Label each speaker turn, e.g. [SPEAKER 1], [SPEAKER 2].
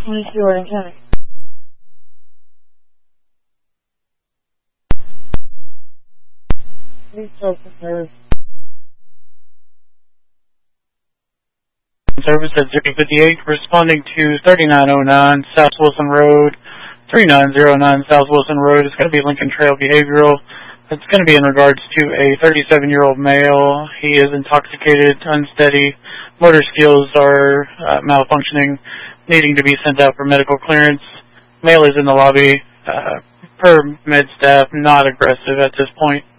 [SPEAKER 1] 22 Oregon County. Please talk to service.
[SPEAKER 2] Service at 058, responding to 3909 South Wilson Road, 3909 South Wilson Road. It's going to be Lincoln Trail Behavioral. It's going to be in regards to a 37-year-old male. He is intoxicated, unsteady, motor skills are malfunctioning, needing to be sent out for medical clearance. Male is in the lobby. Per med staff, not aggressive at this point.